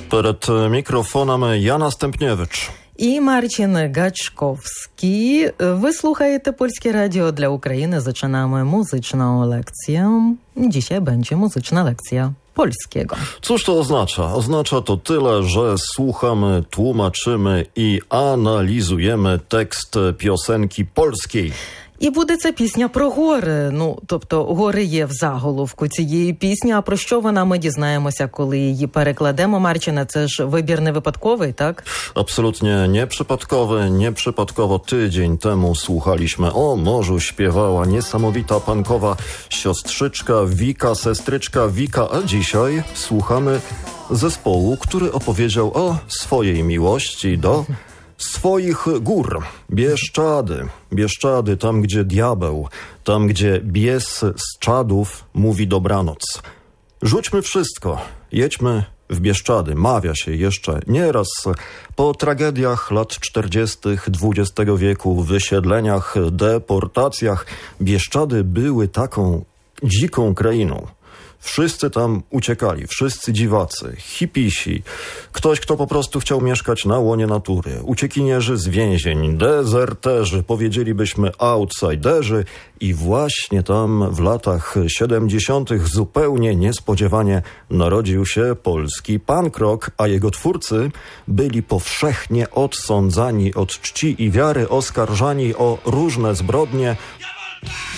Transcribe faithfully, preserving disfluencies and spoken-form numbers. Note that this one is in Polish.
Перед мікрофоном Яна Стемпнєвич. І Марчин Гачковський. Ви слухаєте Польskie Radio dla Ukrainy. Zaczynamy muzyczną lekcję. Dzisiaj będzie muzyczna lekcja polskiego. Cóż to oznacza? Oznacza to tyle, że słuchamy, tłumaczymy i analizujemy tekst piosenki polskiej. І буде це пісня про гори. Ну, тобто, гори є в заголовку цієї пісні. А про що вона, ми дізнаємося, коли її перекладемо. Марчина, це ж вибір не випадковий, tak? Absolutnie nieprzypadkowy. Nieprzypadkowo tydzień temu słuchaliśmy O morzu śpiewała niesamowita punkowa siostrzyczka Wika, sestryczka Wika, a dzisiaj słuchamy zespołu, który opowiedział o swojej miłości do swoich gór. Bieszczady. Bieszczady, tam gdzie diabeł, tam gdzie bies z czadów mówi dobranoc. Rzućmy wszystko, jedźmy w Bieszczady. Mawia się jeszcze nieraz po tragediach lat czterdziestych dwudziestego wieku, wysiedleniach, deportacjach. Bieszczady były taką dziką krainą. Wszyscy tam uciekali, wszyscy dziwacy, hipisi, ktoś, kto po prostu chciał mieszkać na łonie natury, uciekinierzy z więzień, dezerterzy, powiedzielibyśmy outsiderzy i właśnie tam w latach siedemdziesiątych zupełnie niespodziewanie narodził się polski punk rock, a jego twórcy byli powszechnie odsądzani od czci i wiary, oskarżani o różne zbrodnie.